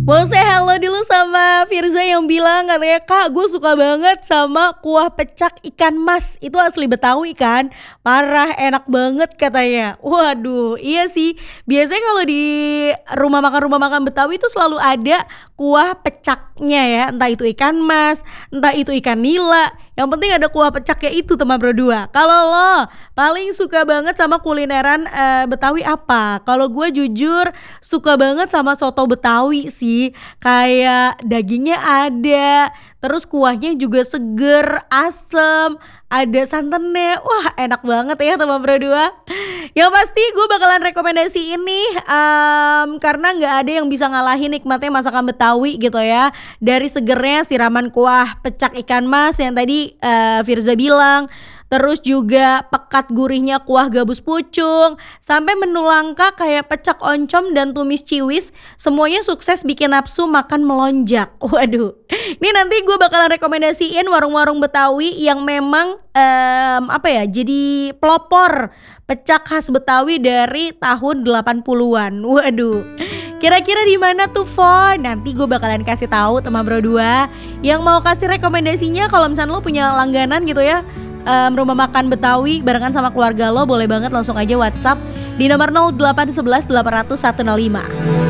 Mau saya halo dulu sama Firza yang bilang katanya, "Kak, gue suka banget sama kuah pecak ikan mas. Itu asli Betawi kan? Parah enak banget," katanya. Waduh, iya sih. Biasanya kalau di rumah makan Betawi itu selalu ada kuah pecaknya ya. Entah itu ikan mas, entah itu ikan nila. Yang penting ada kuah pecaknya itu teman berdua. Kalau lo paling suka banget sama kulineran Betawi apa? Kalau gue jujur suka banget sama soto Betawi sih. Kayak dagingnya ada, terus kuahnya juga seger, asem, ada santannya. Wah, enak banget ya teman berdua. Yang pasti gue bakalan rekomendasi ini karena nggak ada yang bisa ngalahin nikmatnya masakan Betawi gitu ya. Dari segernya siraman kuah pecak ikan mas yang tadi Firza bilang. Terus juga pekat gurihnya kuah gabus pucung. Sampai menu langka kayak pecak oncom dan tumis ciwis. Semuanya sukses bikin nafsu makan melonjak. Waduh, ini nanti gue bakalan rekomendasiin warung-warung Betawi yang memang jadi pelopor pecak khas Betawi dari tahun 80-an. Waduh, kira-kira di mana tuh Fon? Nanti gue bakalan kasih tahu teman berdua. Yang mau kasih rekomendasinya kalau misalnya lo punya langganan gitu ya, rumah makan Betawi barengan sama keluarga lo, boleh banget langsung aja WhatsApp di nomor 0811 800 105.